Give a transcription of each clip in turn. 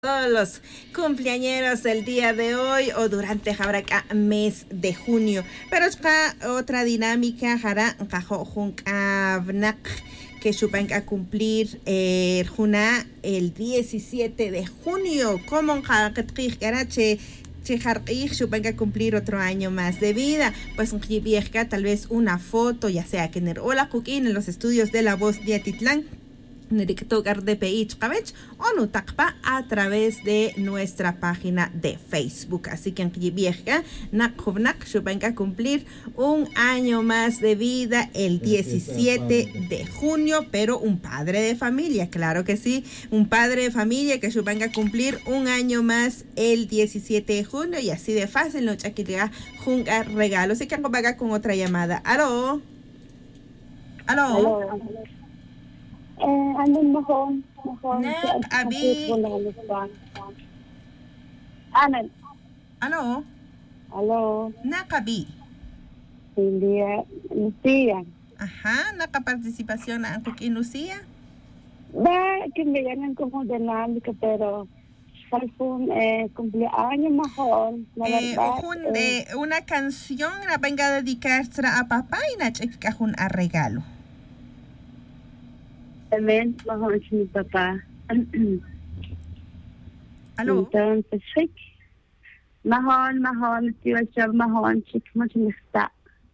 todos los cumpleañeros del día de hoy o durante Jabraca mes de junio. Pero acá otra dinámica, Jara, Kajo Junkabnak, que chupan a cumplir Juna el 17 de junio. Como en Jaracatrij, Garache. Chupan a cumplir otro año más de vida. Pues un vieja, tal vez una foto, ya sea que en Hola Cuquín en los estudios de La Voz de Atitlán. Tocar de Peich Cabech o Nutakpa a través de nuestra página de Facebook. Así que en vieja, Nakhovnak, Chupanca a cumplir un año más de vida el 17 de junio, pero un padre de familia, claro que sí, un padre de familia que Chupanca a cumplir un año más el 17 de junio y así de fácil, no chaquillega junga regalo. Así que acompaña con otra llamada. ¿Aló? ¿Aló? Aló. Andun mahon. Nak, Abi. Anan. ¿Aló? Aló. Nak, Abi. Lucia. Ajá, nakaparticipación ang Cooking Lucia. Ba, kinbayanan ko kung dinámica, pero cellphone, cumpleaños mahon. Una canción na venga a dedicarse a papá y na chikahun a regalo. También mahon si mi papá. ¿Aló? Entonces, sí. Mahon, tío, yo mahon, chick, mucho me está.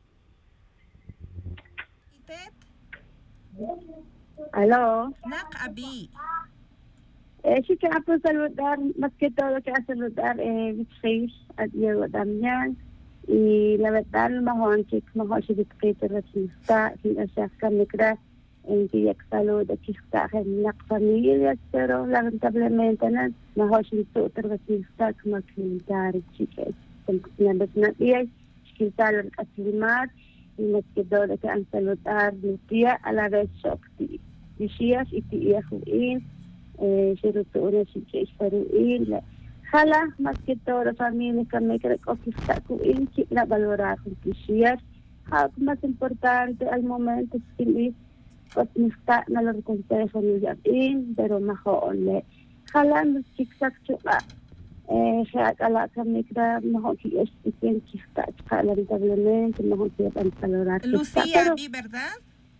Aló. Nak, Abi. Sí que puedo saludar, más que todo que saludar Vitreis at Diego Damián. Y la verdad, mahon, chick, mahon, si Vitreis está, si hace camicra, en que salud aquí está en la familia, pero lamentablemente no, mahon, si tú te está como comentar, chicas, en la día, si salen a filmar, y me quedó de que han saludar mi tía a la vez Shokti. Días y tía Juin, si rutuna si que es Faruin, jala más que todo la familia que me cree que está Juin, que la valorar con días, más importante al momento es pues no está no lo reconoce familia pero mejor le jala no zigzag chula ala kami kra mejor que es que está lamentablemente mejor que van a valorar Lucía, ¿verdad?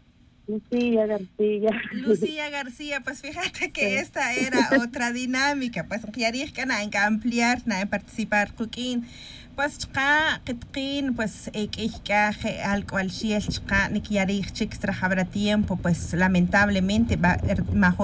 Lucía García, pues fíjate que esta era otra dinámica, pues querían ampliar, participar cooking. Pues chica kitkin pues al cual si el chica ni quiere extra habrá tiempo, pues lamentablemente va